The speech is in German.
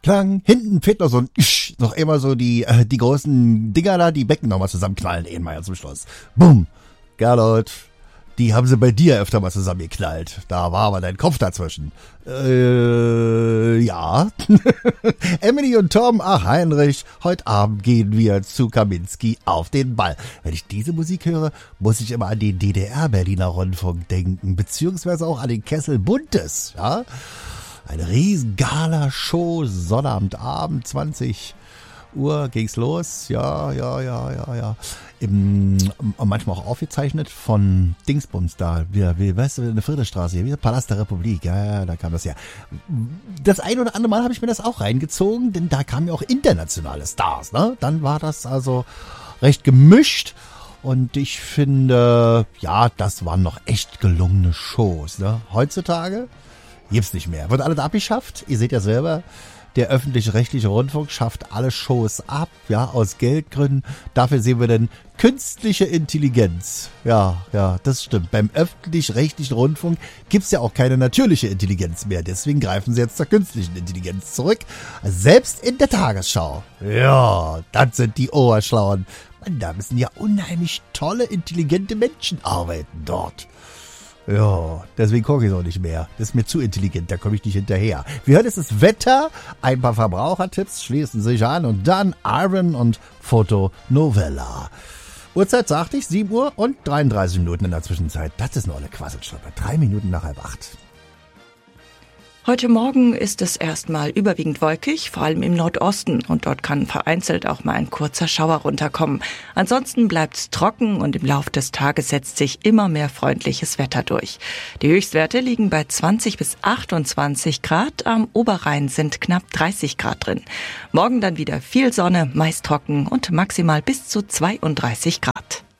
Klang, hinten fehlt noch so ein noch immer so die großen Dinger da, die Becken nochmal zusammenknallen, mal zum Schluss. Bumm. Gerlold, die haben sie bei dir öfter mal zusammengeknallt. Da war aber dein Kopf dazwischen. Ja. Emily und Tom, ach Heinrich, heute Abend gehen wir zu Kaminski auf den Ball. Wenn ich diese Musik höre, muss ich immer an den DDR-Berliner Rundfunk denken, beziehungsweise auch an den Kessel Buntes, ja. Eine riesen Gala-Show, Sonnabendabend, 20 Uhr ging's los, ja. Manchmal auch aufgezeichnet von Dingsbums da, wie weißt du, in der Friedrichstraße hier, wie der Palast der Republik, ja, da kam das her. Das ein oder andere Mal habe ich mir das auch reingezogen, denn da kamen ja auch internationale Stars, ne? Dann war das also recht gemischt und ich finde, ja, das waren noch echt gelungene Shows, ne? Heutzutage gibt's nicht mehr. Wird alles abgeschafft, ihr seht ja selber. Der öffentlich-rechtliche Rundfunk schafft alle Shows ab, ja, aus Geldgründen. Dafür sehen wir dann künstliche Intelligenz. Ja, das stimmt. Beim öffentlich-rechtlichen Rundfunk gibt's ja auch keine natürliche Intelligenz mehr. Deswegen greifen sie jetzt zur künstlichen Intelligenz zurück. Selbst in der Tagesschau. Ja, das sind die Oberschlauen. Mann, da müssen ja unheimlich tolle, intelligente Menschen arbeiten dort. Ja, deswegen gucke ich es auch nicht mehr. Das ist mir zu intelligent, da komme ich nicht hinterher. Wir hören jetzt das Wetter, ein paar Verbrauchertipps schließen sich an und dann Iron und Fotonovella. Uhrzeit sagte ich, 7 Uhr und 33 Minuten in der Zwischenzeit. Das ist noch eine Quasselschlappe. 3 Minuten nach 7:30. Heute Morgen ist es erstmal überwiegend wolkig, vor allem im Nordosten. Und dort kann vereinzelt auch mal ein kurzer Schauer runterkommen. Ansonsten bleibt's trocken und im Lauf des Tages setzt sich immer mehr freundliches Wetter durch. Die Höchstwerte liegen bei 20 bis 28 Grad. Am Oberrhein sind knapp 30 Grad drin. Morgen dann wieder viel Sonne, meist trocken und maximal bis zu 32 Grad.